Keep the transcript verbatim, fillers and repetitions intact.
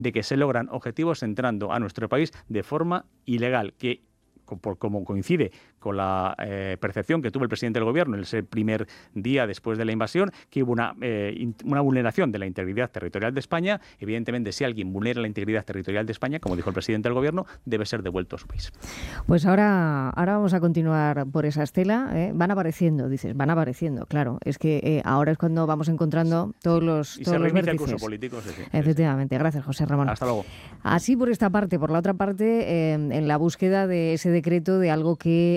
de que se logran objetivos entrando a nuestro país de forma ilegal, que por como coincide con la eh, percepción que tuvo el presidente del gobierno en ese primer día después de la invasión, que hubo una, eh, in, una vulneración de la integridad territorial de España. Evidentemente, si alguien vulnera la integridad territorial de España, como dijo el presidente del gobierno, debe ser devuelto a su país. Pues ahora, ahora vamos a continuar por esa estela. ¿eh? Van apareciendo, dices, van apareciendo, claro. Es que eh, ahora es cuando vamos encontrando todos los, y todos se los reinicia vértices. El curso político, sí, sí, Efectivamente. sí. Gracias, José Ramón. Hasta luego. Así por esta parte. Por la otra parte, eh, en la búsqueda de ese decreto de algo que